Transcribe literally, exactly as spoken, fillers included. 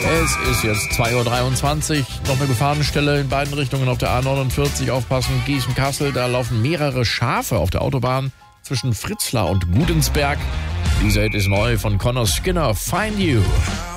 Es ist jetzt zwei Uhr dreiundzwanzig, noch eine Gefahrenstelle in beiden Richtungen auf der A neunundvierzig. Aufpassen, Gießen-Kassel, da laufen mehrere Schafe auf der Autobahn zwischen Fritzlar und Gudensberg. Dieser Hit ist neu von Connor Skinner, Find You.